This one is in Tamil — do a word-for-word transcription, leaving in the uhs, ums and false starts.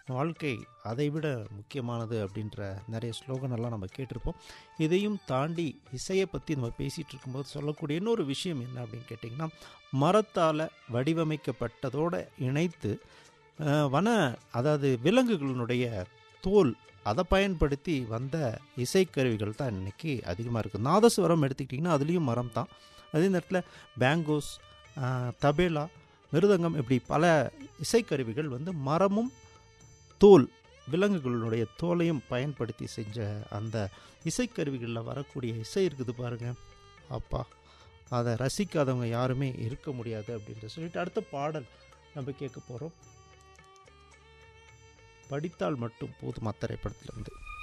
வாழ்க்கை அதைவிட முக்கியமானது அப்படின்ற நிறைய ஸ்லோகனெல்லாம் நம்ம கேட்டிருப்போம். இதையும் தாண்டி இசையை பற்றி நம்ம பேசிகிட்டு இருக்கும்போது சொல்லக்கூடிய இன்னொரு விஷயம் என்ன அப்படின்னு கேட்டிங்கன்னா, மரத்தால் வடிவமைக்கப்பட்டதோடு இணைத்து வன அதாவது விலங்குகளினுடைய தோல் அதை பயன்படுத்தி வந்த இசைக்கருவிகள் தான் இன்றைக்கி அதிகமாக இருக்குது. நாதஸ்வரம் எடுத்துக்கிட்டிங்கன்னா அதுலேயும் மரம் தான். அதே நேரத்தில் பேங்கோஸ், தபேலா, மிருதங்கம் இப்படி பல இசைக்கருவிகள் வந்து மரமும் தோல் விலங்குகளுடைய தோலையும் பயன்படுத்தி செஞ்ச அந்த இசைக்கருவிகளில் வரக்கூடிய இசை இருக்குது பாருங்கள், அப்பா அதை ரசிக்காதவங்க யாருமே இருக்க முடியாது அப்படின்ற சொல்லிட்டு அடுத்த பாடல் நம்ம கேட்க போகிறோம். படித்தால் மட்டும் போதும் திரைப்படத்திலிருந்து.